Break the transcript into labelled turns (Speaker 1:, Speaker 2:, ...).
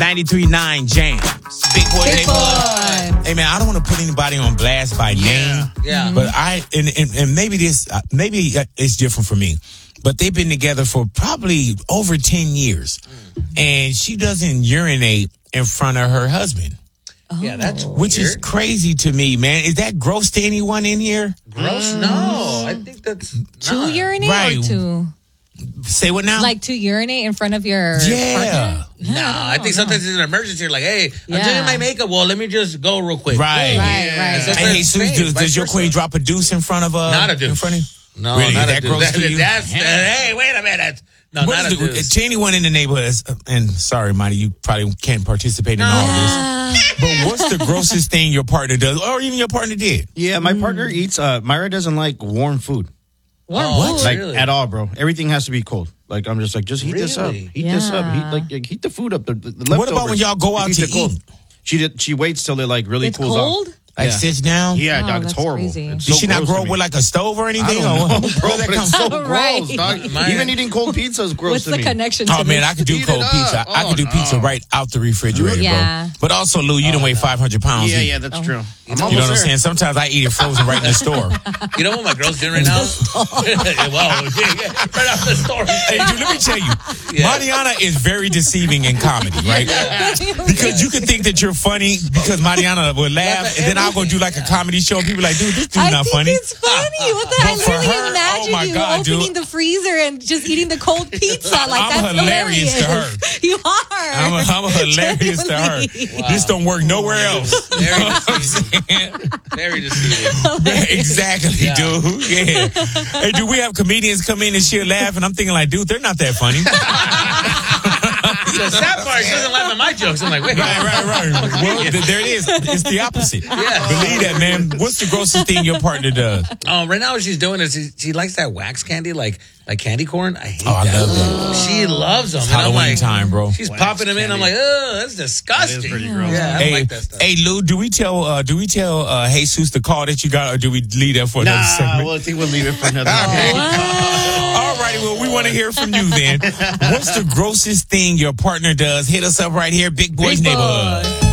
Speaker 1: 93.9 Jams. Big Boy Neighborhood. Hey, man, I don't want to put anybody on blast by name.
Speaker 2: Yeah.
Speaker 1: But and maybe it's different for me. But they've been together for probably over 10 years. And she doesn't urinate in front of her husband.
Speaker 2: Yeah, that's
Speaker 1: Which is crazy to me, man. Is that gross to anyone in here?
Speaker 2: gross. No, I think that's
Speaker 3: To urinate
Speaker 1: Right.
Speaker 3: or to
Speaker 1: Say what now?
Speaker 3: like to urinate in front of your
Speaker 1: Yeah.
Speaker 3: partner?
Speaker 2: No, I think sometimes it's an emergency. You're like, hey, I'm
Speaker 3: Yeah.
Speaker 2: doing my makeup. Well, let me just go real quick.
Speaker 1: Right.
Speaker 3: Right.
Speaker 2: So
Speaker 1: Hey, Jesus,
Speaker 2: vice
Speaker 1: does your
Speaker 2: versa.
Speaker 1: queen drop a deuce in front of
Speaker 2: Not a deuce.
Speaker 1: In front of
Speaker 2: No,
Speaker 1: Really?
Speaker 2: not
Speaker 1: Is
Speaker 2: a
Speaker 1: that
Speaker 2: dude.
Speaker 1: gross to you?
Speaker 2: Hey, wait a minute. No,
Speaker 1: What
Speaker 2: not a
Speaker 1: is
Speaker 2: dude.
Speaker 1: to anyone in the neighborhood, and sorry, Marty, you probably can't participate in all this. But what's the grossest thing your partner does, or even your partner did?
Speaker 4: Yeah, my partner eats. Myra doesn't like warm food,
Speaker 2: What?
Speaker 4: like
Speaker 2: Really?
Speaker 4: at all, bro. Everything has to be cold. Like I'm just like, just heat this up,
Speaker 2: Really?
Speaker 4: heat this up,
Speaker 3: Yeah.
Speaker 4: heat the food up. The
Speaker 1: What about when y'all go out to eat?
Speaker 4: She waits till it like really
Speaker 3: It's
Speaker 4: cools
Speaker 3: cold?
Speaker 4: off.
Speaker 1: Like
Speaker 4: Yeah.
Speaker 1: sits down?
Speaker 4: Yeah,
Speaker 3: Oh,
Speaker 4: dog, it's
Speaker 3: that's
Speaker 4: horrible.
Speaker 3: crazy.
Speaker 4: It's
Speaker 1: Did
Speaker 4: so
Speaker 1: she not
Speaker 4: gross
Speaker 1: grow
Speaker 4: to
Speaker 1: up
Speaker 4: me.
Speaker 1: with like a stove or anything?
Speaker 4: I don't know, bro,
Speaker 1: Where's that
Speaker 4: but
Speaker 1: come
Speaker 4: it's so
Speaker 1: from?
Speaker 3: Right.
Speaker 4: gross, dog.
Speaker 2: Mine-
Speaker 4: Even eating cold pizza is gross
Speaker 3: What's
Speaker 4: to
Speaker 3: the
Speaker 4: me.
Speaker 3: connection to
Speaker 1: Oh man,
Speaker 3: this?
Speaker 1: I could do
Speaker 4: Heat it
Speaker 1: cold
Speaker 4: up.
Speaker 1: pizza. I could do pizza right out the refrigerator,
Speaker 3: Yeah.
Speaker 1: bro. But also, Lou, you don't weigh 500 pounds.
Speaker 4: Yeah,
Speaker 1: either.
Speaker 4: yeah, that's true.
Speaker 1: You know what I'm saying? Sometimes I eat it frozen right in the store.
Speaker 2: You know what my girl's doing right now? Wow. Right out the store.
Speaker 1: Hey, dude, let me tell you, Mariana is very deceiving in comedy, right? Because you could think that you're funny because Mariana would laugh, and then I'll go do like a comedy show, and people are like, dude, this dude's
Speaker 3: I
Speaker 1: not
Speaker 3: think
Speaker 1: funny.
Speaker 3: it's funny. What the
Speaker 1: But
Speaker 3: I
Speaker 1: for
Speaker 3: literally
Speaker 1: her,
Speaker 3: imagine
Speaker 1: oh my
Speaker 3: you
Speaker 1: God, dude.
Speaker 3: opening the freezer and just eating the cold pizza. Like
Speaker 1: I'm
Speaker 3: that's
Speaker 1: hilarious to her.
Speaker 3: You are.
Speaker 1: I'm hilarious to her.
Speaker 3: Genuinely.
Speaker 1: This don't work nowhere else.
Speaker 2: Very
Speaker 1: You know what I'm
Speaker 2: deceiving.
Speaker 1: saying?
Speaker 2: Very deceiving.
Speaker 1: Exactly,
Speaker 2: Yeah.
Speaker 1: dude. Yeah. Hey, dude, we have comedians come in and she'll laugh, and I'm thinking like, dude, they're not that funny.
Speaker 2: The sad part, she doesn't laugh at my jokes. I'm like, wait.
Speaker 1: Right. Well, there it is. It's the opposite.
Speaker 2: Yeah.
Speaker 1: Believe that, man. What's the grossest thing your partner does?
Speaker 2: Right now, what she's doing is she likes that wax candy, like candy corn. I hate
Speaker 1: I
Speaker 2: that.
Speaker 1: love that.
Speaker 2: She loves them.
Speaker 1: It's
Speaker 2: And I'm
Speaker 1: Halloween
Speaker 2: like,
Speaker 1: time, bro.
Speaker 2: she's popping them in. I'm like, oh, that's disgusting.
Speaker 4: That is pretty gross.
Speaker 2: Yeah, I don't
Speaker 1: Hey,
Speaker 2: like that stuff.
Speaker 1: hey, Lou, do we tell Jesus the call that you got, or do we leave that for another
Speaker 4: Nah,
Speaker 1: segment?
Speaker 4: well, I think we'll leave it for another.
Speaker 1: All righty, well, we want to hear from you then. What's the grossest thing your partner does? Hit us up right here, Big Boys Neighborhood.